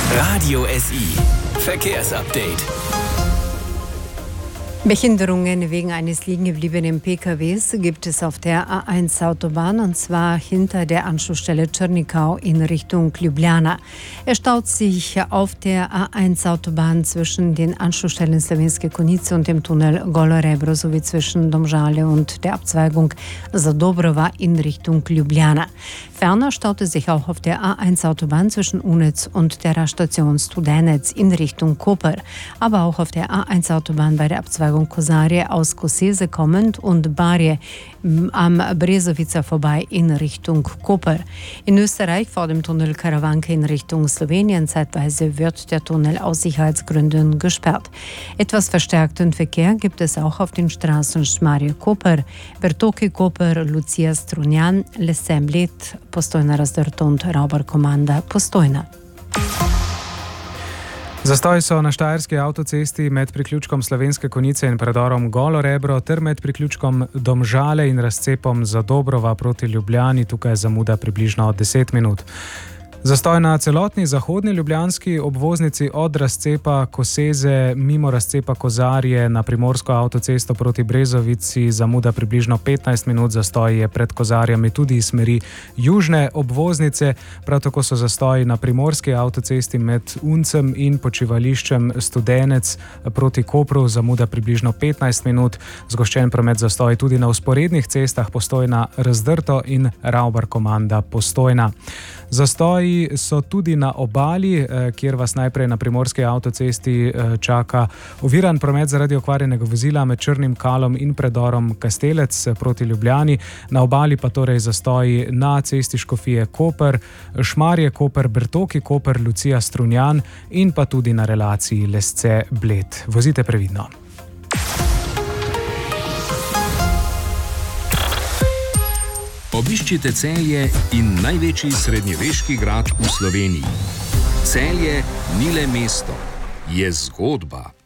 Radio SI Verkehrsupdate. Behinderungen wegen eines liegengebliebenen PKWs gibt es auf der A1 Autobahn, und zwar hinter der Anschlussstelle Czernikau in Richtung Ljubljana. Es staut sich auf der A1 Autobahn zwischen den Anschlussstellen Slovenske Konjice und dem Tunnel Golo Rebro sowie zwischen Domžale und der Abzweigung Zadobrova in Richtung Ljubljana. Ferner staute sich auch auf der A1 Autobahn zwischen Unec und der Raststation Studenec in Richtung Koper, aber auch auf der A1 Autobahn bei der Abzweigung Kozarje aus Koseze kommend und Barje am Brezovica vorbei in Richtung Koper. In Österreich vor dem Tunnel Karawanke in Richtung Slowenien zeitweise wird der Tunnel aus Sicherheitsgründen gesperrt. Etwas verstärkten Verkehr gibt es auch auf den Straßen Šmarje Koper, Bertoki Koper, Lucija Strunjan, Lesce Bled, Postojna Razdrto und Rauber Komanda Postojna. Zastoji so na štajerski avtocesti med priključkom Slovenske Konjice in predorom Golo Rebro ter med priključkom Domžale in razcepom Zadobrova proti Ljubljani. Tukaj je zamuda približno 10 minut. Zastoj na celotni zahodni ljubljanski obvoznici od razcepa Koseze mimo razcepa Kozarje na primorsko avtocesto proti Brezovici zamuda približno 15 minut. Zastoj je pred Kozarjami tudi iz smeri južne obvoznice. Prav tako so zastoji na primorski avtocesti med Uncem in počivališčem Studenec proti Kopru, zamuda približno 15 minut. Zgoščen promet zastoj tudi na vzporednih cestah Postojna Razdrto in Rauber Komanda Postojna. Zastoji so tudi na obali, kjer vas najprej na primorski avtocesti čaka oviran promet zaradi okvarjenega vozila med Črnim Kalom in predorom Kastelec proti Ljubljani. Na obali pa torej zastoji na cesti Škofije Koper, Šmarje Koper, Bertoki Koper, Lucija Strunjan in pa tudi na relaciji Lesce Bled. Vozite previdno. Obiščite Celje in največji srednjeveški grad v Sloveniji. Celje ni le mesto, je zgodba.